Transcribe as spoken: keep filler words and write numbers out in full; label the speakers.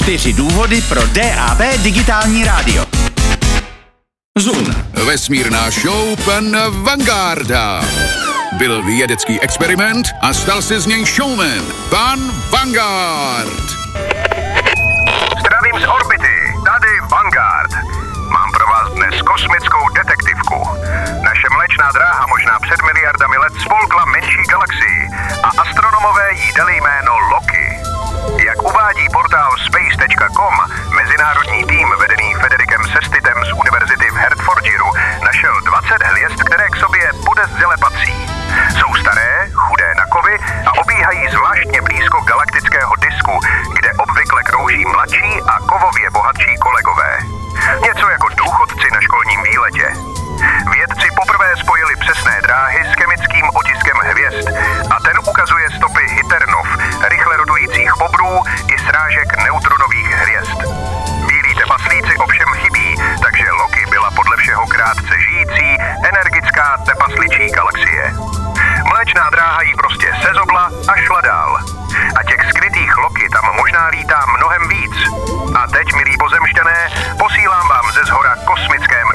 Speaker 1: Čtyři důvody pro D A B digitální rádio. Zoom.
Speaker 2: Vesmírná show pan Vangarda. Byl vědecký experiment a stal se z něj showman. Pan Vanguard.
Speaker 3: Zdravím z orbity, tady Vanguard. Mám pro vás dnes kosmickou detektivku. Naše Mléčná dráha možná před miliardami let spolkla menší galaxii a astronomové jí dali jméno Loki. Jak uvádí portál space tečka com, mezinárodní tým vedený Federikem Sestitem z univerzity v Hertfordshireu našel dvacet hvězd, které k sobě podezřele patří. Jsou staré, chudé na kovy a obíhají zvláštně blízko galaktického disku, kde obvykle krouží mladší a kovově bohatší kolegové. Něco jako důchodci na školním výletě. Vědci poprvé spojili přesné dráhy s chemickým otiskem hvězd a ten ukazuje stopy hypernov, rychle rodujících bobrů i srážek neutronových hvězd. Bílí tepaslíci ovšem chybí, takže Loki byla podle všeho krátce žijící, energická tepasličí galaxie. Mléčná dráha jí prostě sezobla a šla dál. A těch skrytých Loki tam možná lítá mnohem víc. A teď, milí pozemšťané, posílám vám ze zhora kosmické